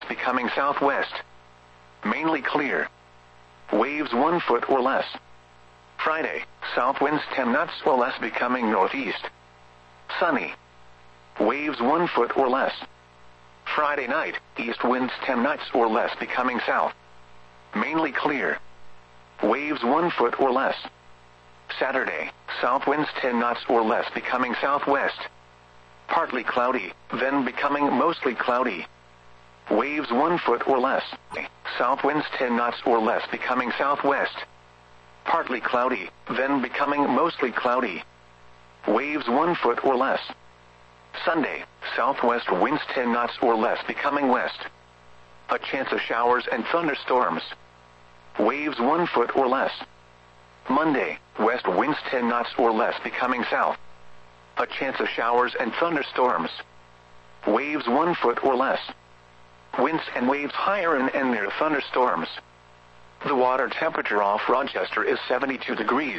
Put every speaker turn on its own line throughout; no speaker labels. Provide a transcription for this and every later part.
becoming southwest. Mainly clear. Waves 1 foot or less. Friday, south winds 10 knots or less becoming northeast. Sunny. Waves 1 foot or less. Friday night, east winds 10 knots or less becoming south. Mainly clear. Waves 1 foot or less. Saturday, south winds 10 knots or less becoming southwest. Partly cloudy, then becoming mostly cloudy. Waves 1 foot or less. South winds 10 knots or less becoming southwest. Partly cloudy, then becoming mostly cloudy. Waves 1 foot or less. Sunday, southwest winds 10 knots or less becoming west. A chance of showers and thunderstorms. Waves 1 foot or less. Monday, west winds 10 knots or less becoming south. A chance of showers and thunderstorms. Waves 1 foot or less. Winds and waves higher and near thunderstorms. The water temperature off Rochester is 72 degrees.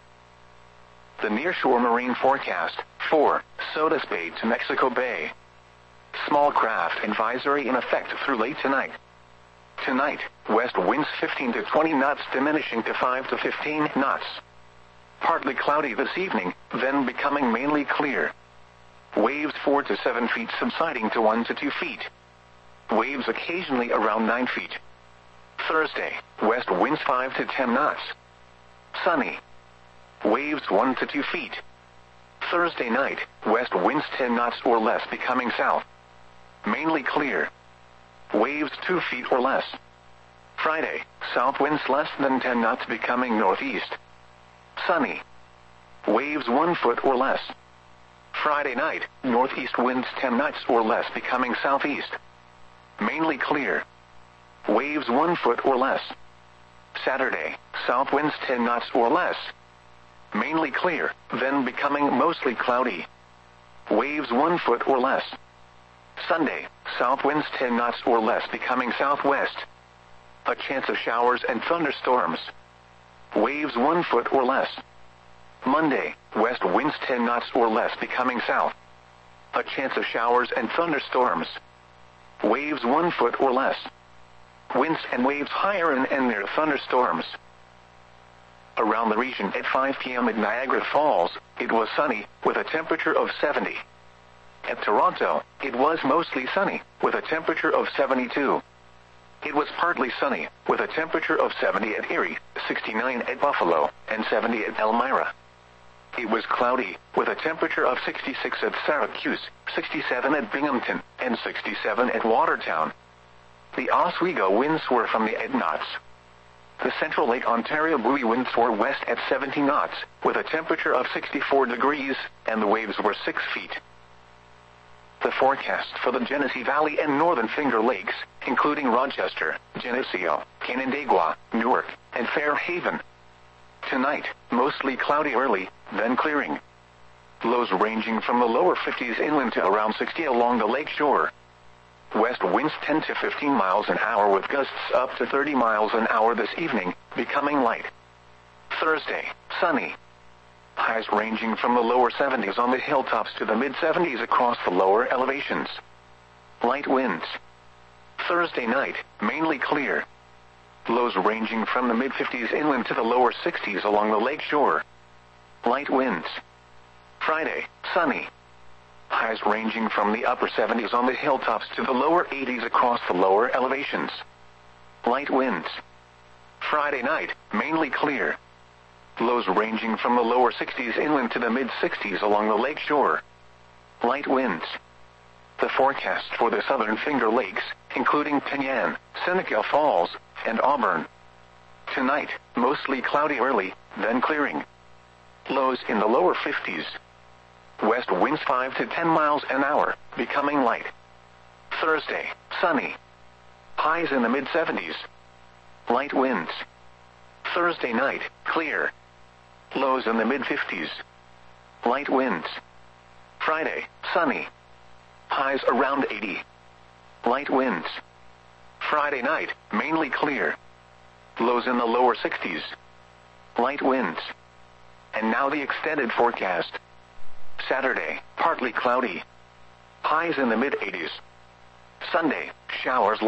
The nearshore marine forecast, 4, Sodus Bay to Mexico Bay. Small craft advisory in effect through late tonight. Tonight, west winds 15 to 20 knots diminishing to 5 to 15 knots. Partly cloudy this evening, then becoming mainly clear. Waves 4 to 7 feet subsiding to 1 to 2 feet. Waves occasionally around 9 feet. Thursday, west winds 5 to 10 knots. Sunny. Waves 1 to 2 feet. Thursday night, west winds 10 knots or less becoming south. Mainly clear. Waves 2 feet or less. Friday, south winds less than 10 knots becoming northeast. Sunny. Waves 1 foot or less. Friday night, northeast winds 10 knots or less becoming southeast. Mainly clear. Waves 1 foot or less. Saturday, south winds 10 knots or less. Mainly clear, then becoming mostly cloudy. Waves 1 foot or less. Sunday, south winds 10 knots or less becoming southwest. A chance of showers and thunderstorms. Waves 1 foot or less. Monday, west winds 10 knots or less becoming south. A chance of showers and thunderstorms. Waves 1 foot or less. Winds and waves higher and near thunderstorms. Around the region at 5 p.m. at Niagara Falls, it was sunny, with a temperature of 70. At Toronto, it was mostly sunny, with a temperature of 72. It was partly sunny, with a temperature of 70 at Erie, 69 at Buffalo, and 70 at Elmira. It was cloudy, with a temperature of 66 at Syracuse, 67 at Binghamton, and 67 at Watertown. The Oswego winds were from the 8 knots. The Central Lake Ontario buoy winds were west at 70 knots, with a temperature of 64 degrees, and the waves were 6 feet. The forecast for the Genesee Valley and Northern Finger Lakes, including Rochester, Geneseo, Canandaigua, Newark, and Fairhaven. Tonight, mostly cloudy early, then clearing. Lows ranging from the lower 50s inland to around 60 along the lake shore. West winds 10 to 15 miles an hour with gusts up to 30 miles an hour this evening, becoming light. Thursday, sunny. Highs ranging from the lower 70s on the hilltops to the mid-70s across the lower elevations. Light winds. Thursday night, mainly clear. Lows ranging from the mid-50s inland to the lower 60s along the lake shore. Light winds. Friday, sunny. Highs ranging from the upper 70s on the hilltops to the lower 80s across the lower elevations. Light winds. Friday night, mainly clear. Lows ranging from the lower 60s inland to the mid-60s along the lake shore. Light winds. The forecast for the Southern Finger Lakes, including Penyan, Seneca Falls, and Auburn. Tonight, mostly cloudy early, then clearing. Lows in the lower 50s. West winds 5 to 10 miles an hour, becoming light. Thursday, sunny. Highs in the mid-70s. Light winds. Thursday night, clear. Lows in the mid-50s. Light winds. Friday, sunny. Highs around 80. Light winds. Friday night, mainly clear. Lows in the lower 60s. Light winds. And now the extended forecast. Saturday, partly cloudy. Highs in the mid-80s. Sunday, showers